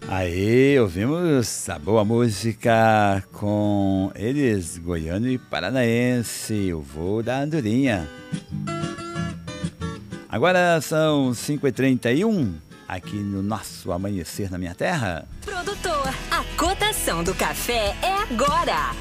Aí, ouvimos a boa música com eles, goiano e paranaense, o voo da andorinha. Agora são 5h31, aqui no nosso Amanhecer na Minha Terra. Produtor, a cotação do café é agora.